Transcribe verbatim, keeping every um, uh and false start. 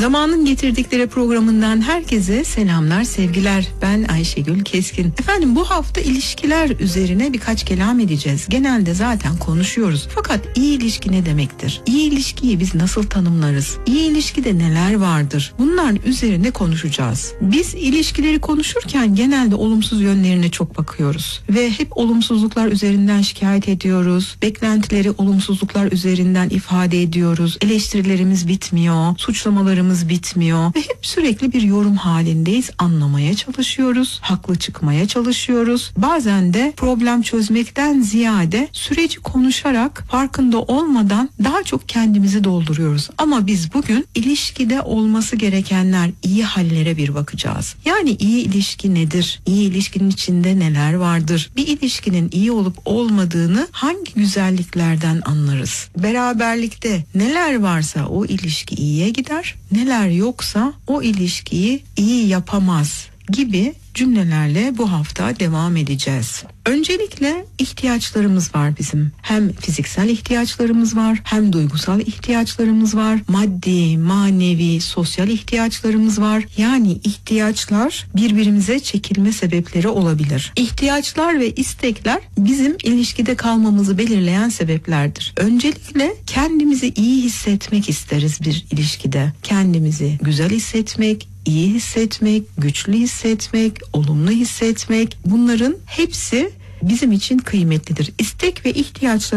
Zamanın Getirdikleri programından herkese selamlar, sevgiler. Ben Ayşegül Keskin. Efendim, bu hafta ilişkiler üzerine birkaç kelam edeceğiz. Genelde zaten konuşuyoruz. Fakat iyi ilişki ne demektir? İyi ilişkiyi biz nasıl tanımlarız? İyi ilişkide neler vardır? Bunların üzerine konuşacağız. Biz ilişkileri konuşurken genelde olumsuz yönlerine çok bakıyoruz. Ve hep olumsuzluklar üzerinden şikayet ediyoruz. Beklentileri olumsuzluklar üzerinden ifade ediyoruz. Eleştirilerimiz bitmiyor. Suçlamalarımız bitmiyor ve hep sürekli bir yorum halindeyiz. Anlamaya çalışıyoruz, haklı çıkmaya çalışıyoruz. Bazen de problem çözmekten ziyade süreci konuşarak farkında olmadan daha çok kendimizi dolduruyoruz. Ama biz bugün ilişkide olması gerekenler, iyi hallere bir bakacağız. Yani iyi ilişki nedir? İyi ilişkinin içinde neler vardır? Bir ilişkinin iyi olup olmadığını hangi güzelliklerden anlarız? Beraberlikte neler varsa o ilişki iyiye gider. Neler yoksa o ilişkiyi iyi yapamaz gibi cümlelerle bu hafta devam edeceğiz. Öncelikle ihtiyaçlarımız var bizim. Hem fiziksel ihtiyaçlarımız var, hem duygusal ihtiyaçlarımız var. Maddi, manevi, sosyal ihtiyaçlarımız var. Yani ihtiyaçlar birbirimize çekilme sebepleri olabilir. İhtiyaçlar ve istekler bizim ilişkide kalmamızı belirleyen sebeplerdir. Öncelikle kendimizi iyi hissetmek isteriz bir ilişkide. Kendimizi güzel hissetmek, iyi hissetmek, güçlü hissetmek, olumlu hissetmek, bunların hepsi bizim için kıymetlidir. İstek ve ihtiyaçlar